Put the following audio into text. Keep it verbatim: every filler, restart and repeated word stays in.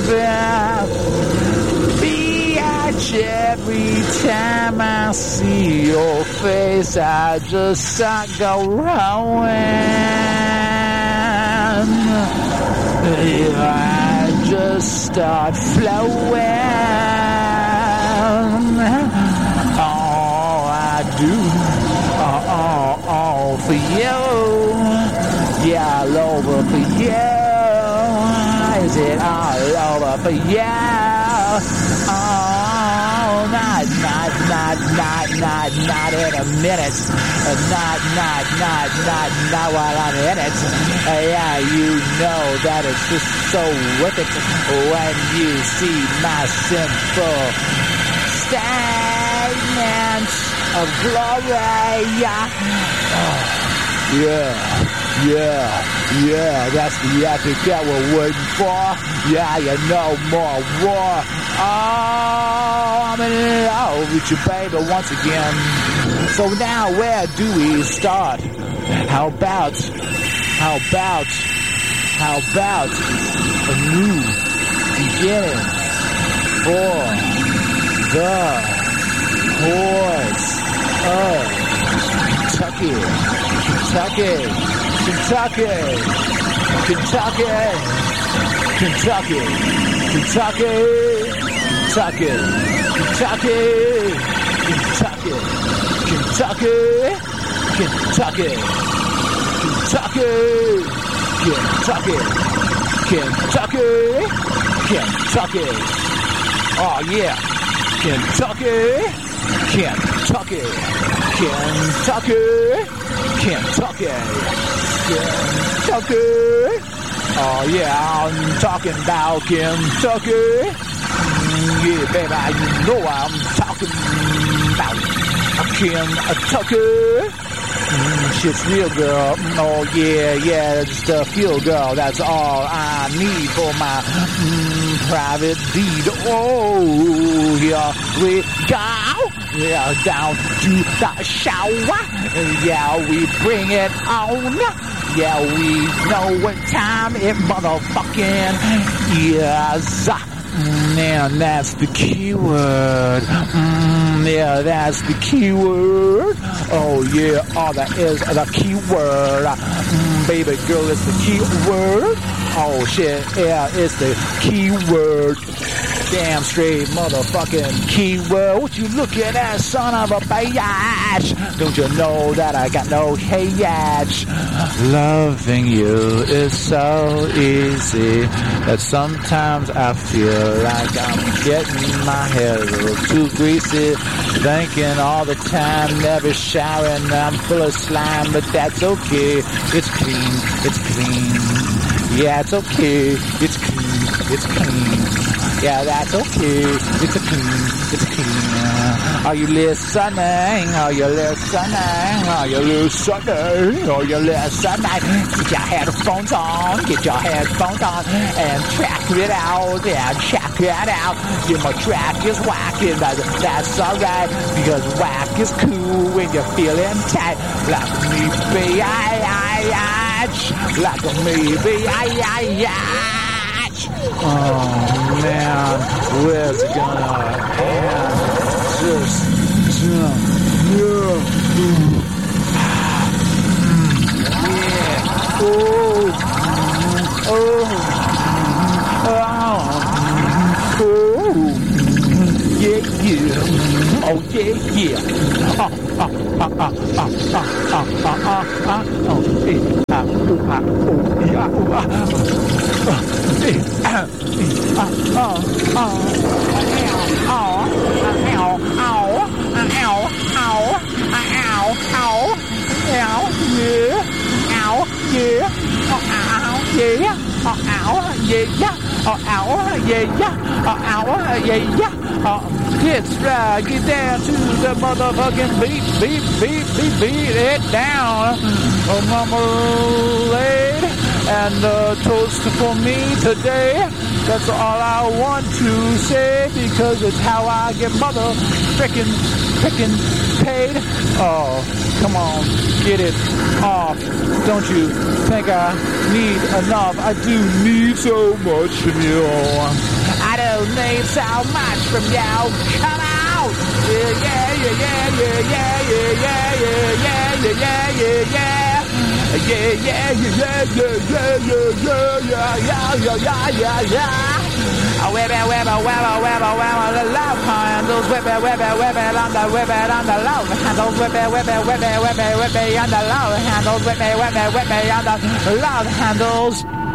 Biatch, every time I see your face, I just start going. I just start flowing. All I do, all, all, all for you. Yeah, all over for you. Is it all over for you? Oh, not, not, not, not, not, not in a minute. Not, not, not, not, not while I'm in it. Yeah, you know that it's just so worth it when you see my simple statement of glory. Oh, yeah, yeah, yeah, that's the epic that we're waiting for. Yeah, you know, more war. Oh, I'm in love with you, baby, once again. So now, where do we start? How about, how about, how about a new beginning for the horse of Kentucky, Kentucky, Kentucky, Kentucky, Kentucky, Kentucky, Kentucky, Kentucky, Kentucky, Kentucky, Kentucky, Kentucky, Kentucky, Kentucky, Kentucky. Oh yeah, Kentucky, Kentucky, Kentucky, Kentucky, Kentucky. Oh yeah, I'm talking about Kentucky. Yeah, baby, you know I'm talking about Kentucky. Mm, shit's real, girl. Oh yeah, yeah, just a feel, girl. That's all I need for my mm, private deed. Oh, here we go. Yeah, down to the shower. Yeah, we bring it on. Yeah, we know what time it motherfucking is. Mm, yeah, that's the key word. Mm, yeah, that's the key word. Oh, yeah, all that is the key word. Mm, baby girl, it's the key word. Oh, shit, yeah, it's the key word. Damn straight motherfucking keyword. What you looking at, son of a bitch? Don't you know that I got no hatch? Loving you is so easy that sometimes I feel like I'm getting my hair a little too greasy. Thinking all the time, never showering. I'm full of slime, but that's okay. It's clean, it's clean. Yeah, it's okay. It's clean, it's clean. Yeah, that's okay. It's a clean, it's clean. Are you listening? Are you listening? Are you listening? Are you listening? Get your headphones on, get your headphones on, and check it out. Yeah, check it out. Yeah, my track is whacking, but that's alright, because whack is cool when you're feeling tight. Like me, be I, I, I, like me, be I, I, I. Oh man, where's it gonna end? Just, just, yeah, yeah, oh, oh, oh, oh, yeah, yeah, oh yeah, yeah, ah, ah, ah, ah, ah, ah, ah, ah, ah, oh, eh, ah, oh, ah, oh, yeah, oh, ah, ah, eh, ah, ah, oh, oh, ow, ow, ow, ow, ow, ow, ow, ow, yeah, ow, yeah, oh, ow, yeah, oh, ow, yeah, oh, ow, yeah, oh, ow, yeah, oh, it's right, get down to the motherfucking beat, beat, beat, beat, beat it down, oh, marmalade, and uh, toast for me today. That's all I want to say, because it's how I get mother frickin' frickin' paid. Oh, come on, get it off. Don't you think I need enough? I do need so much from you. so much from you. Come out! Yeah, yeah, yeah, yeah, yeah, yeah, yeah, yeah, yeah, yeah, yeah, yeah. Yeah, yeah, yeah, yeah, yeah, yeah, yeah, yeah, yeah, yeah, yeah, yeah, yeah. Whip it, whip it, whip it, whip it, whip it, the love handles. Whip it, whip it, whip it on the, whip it on the love handles. Whip it, whip it, whip it, whip it, whip it on the love handles. Whip it, whip it, whip it on the love handles.